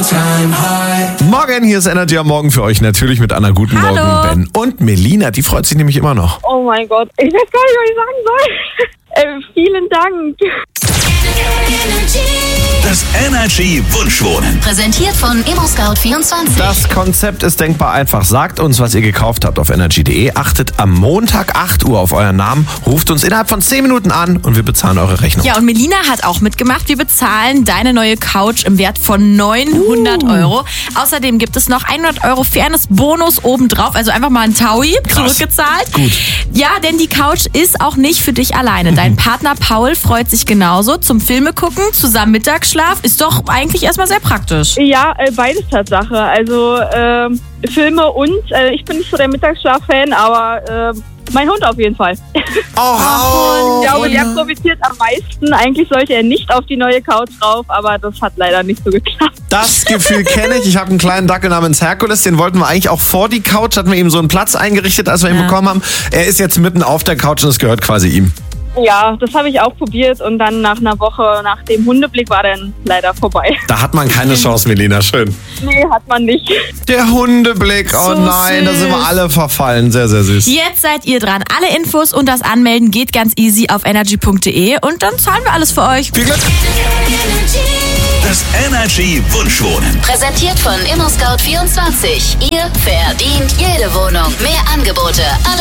Morgen, hier ist Energy am Morgen für euch. Natürlich mit Anna. Guten Hallo. Morgen, Ben. Und Melina, die freut sich nämlich immer noch. Oh mein Gott, ich weiß gar nicht, was ich sagen soll. Vielen Dank. Das Energy Wunschwohnen. Präsentiert von ImmoScout24. Das Konzept ist denkbar einfach. Sagt uns, was ihr gekauft habt auf energy.de. Achtet am Montag 8 Uhr auf euren Namen. Ruft uns innerhalb von 10 Minuten an und wir bezahlen eure Rechnung. Ja, und Melina hat auch mitgemacht. Wir bezahlen deine neue Couch im Wert von 900 Euro. Außerdem gibt es noch 100 Euro Fairness-Bonus obendrauf. Also einfach mal ein Taui zurückgezahlt. Gut. Ja, denn die Couch ist auch nicht für dich alleine. Dein Partner Paul freut sich genauso. Zum Filme gucken, zusammen Mittagsschlaf. Ist doch eigentlich erstmal sehr praktisch. Ja, beides Tatsache. Also Filme und ich bin nicht so der Mittagsschlaf-Fan, aber mein Hund auf jeden Fall. Oh, Ich glaube, der profitiert am meisten. Eigentlich sollte er nicht auf die neue Couch drauf, aber das hat leider nicht so geklappt. das Gefühl kenne ich. Ich habe einen kleinen Dackel namens Herkules. Den wollten wir eigentlich auch vor die Couch. Hatten wir ihm so einen Platz eingerichtet, als wir ihn bekommen haben. Er ist jetzt mitten auf der Couch und es gehört quasi ihm. Ja, das habe ich auch probiert und dann nach einer Woche, nach dem Hundeblick, war dann leider vorbei. Da hat man keine Chance, Melina. Schön. Nee, hat man nicht. Der Hundeblick. Oh So nein, da sind wir süß. alle verfallen. Sehr, sehr süß. Jetzt seid ihr dran. Alle Infos und das Anmelden geht ganz easy auf energy.de und dann zahlen wir alles für euch. Viel Glück. Das Energy Wunschwohnen. Präsentiert von ImmoScout24. Ihr verdient jede Wohnung. Mehr Angebote, alle